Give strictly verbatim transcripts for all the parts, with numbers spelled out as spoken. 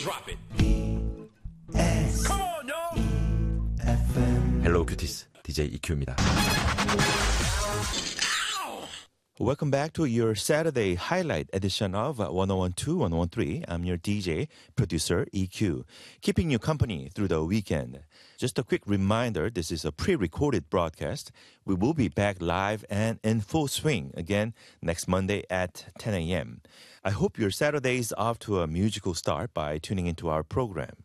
Drop it. S Come on, y'all. 에프엠 헬로 큐티스 디제이 이큐입니다. Welcome back to your Saturday highlight edition of ten twelve, ten thirteen. I'm your D J, producer E Q, keeping you company through the weekend. Just a quick reminder, this is a pre-recorded broadcast. We will be back live and in full swing again next Monday at ten a.m. I hope your Saturday is off to a musical start by tuning into our program.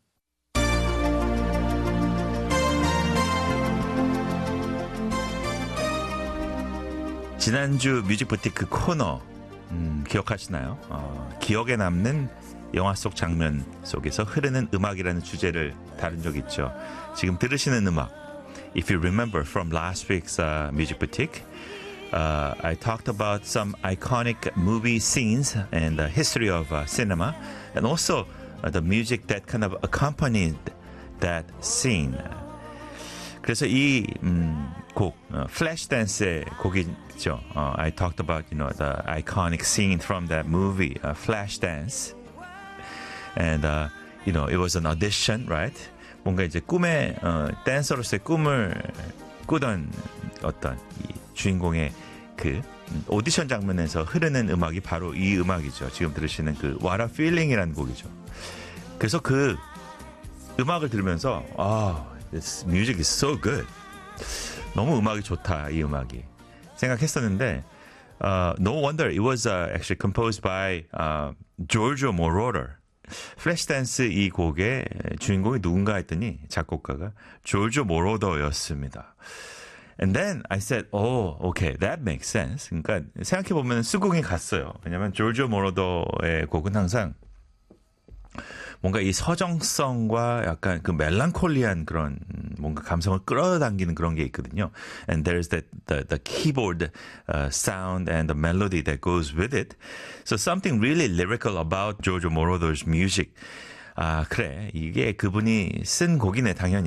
지난주 뮤직부티크 코너 음, 기억하시나요? 어, 기억에 남는 영화 속 장면 속에서 흐르는 음악이라는 주제를 다룬 적 있죠. 지금 들으시는 음악 If you remember from last week's uh, Music Boutique, uh, I talked about some iconic movie scenes and the history of uh, cinema and also uh, the music that kind of accompanied that scene. 그래서 이 음, 곡, 어, Flashdance 곡이죠. 어, I talked about, you know, the iconic scene from that movie, uh, Flashdance. And, uh, you know, it was an audition, right? 뭔가 이제 꿈의, 어, 댄서로서의 꿈을 꾸던 어떤 이 주인공의 그 오디션 장면에서 흐르는 음악이 바로 이 음악이죠. 지금 들으시는 그 What a Feeling이라는 곡이죠. 그래서 그 음악을 들으면서, 아, This music is so good. 너무 음악이 좋다, 이 음악이. 생각했었는데, uh, no wonder it was uh, actually composed by uh, Giorgio Moroder. 플래시댄스 이 곡의 주인공이 누군가 했더니 작곡가가 조르조 모로더였습니다. And then I said, oh, okay, that makes sense. 그러니까 생각해보면 수긍이 갔어요. 왜냐면 조르조 모로더의 곡은 항상 뭔가 이 서정성과 약간 그 멜랑콜리한 그런 뭔가 감성을 끌어당기는 그런 게 있거든요. And there's that the, the keyboard uh, sound and the melody that goes with it. So something really lyrical about Giorgio Moroder's music. 아, 그래. 이게 그분이 쓴 곡이네, 당연히.